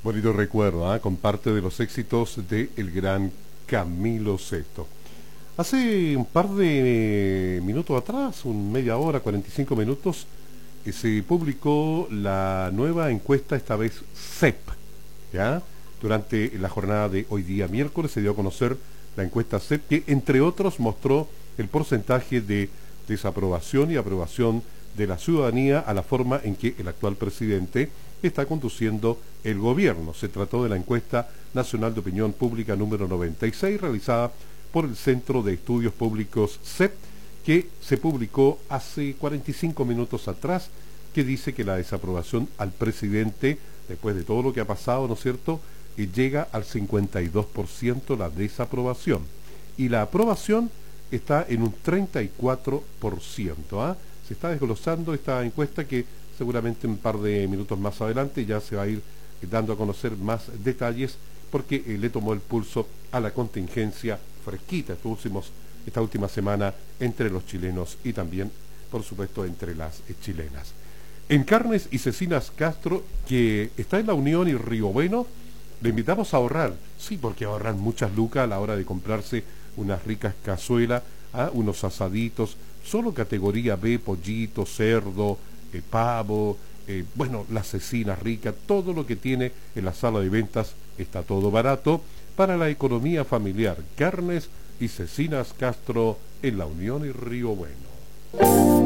Bonito recuerdo, ¿ah? Con parte de los éxitos de el gran Camilo Sesto. Hace un par de minutos atrás, media hora, 45 minutos, se publicó la nueva encuesta, esta vez CEP, ¿ya? Durante la jornada de hoy día miércoles se dio a conocer la encuesta CEP, que entre otros mostró el porcentaje de desaprobación y aprobación de la ciudadanía a la forma en que el actual presidente está conduciendo el gobierno. Se trató de la encuesta nacional de opinión pública número 96, realizada por el Centro de Estudios Públicos CEP, que se publicó hace 45 minutos atrás, que dice que la desaprobación al presidente, después de todo lo que ha pasado, ¿no es cierto?, llega al 52% la desaprobación. Y la aprobación está en un 34%. ¿Ah? Se está desglosando esta encuesta que seguramente un par de minutos más adelante ya se va a ir dando a conocer más detalles, porque le tomó el pulso a la contingencia fresquita esta última semana entre los chilenos y también, por supuesto, entre las chilenas. En Carnes y Cecinas Castro, que está en La Unión y Río Bueno, le invitamos a ahorrar. Sí, porque ahorran muchas lucas a la hora de comprarse unas ricas cazuelas, unos asaditos, solo categoría B, pollito, cerdo, pavo, bueno, las cecinas ricas, todo lo que tiene en la sala de ventas está todo barato para la economía familiar. Carnes y Cecinas Castro en La Unión y Río Bueno.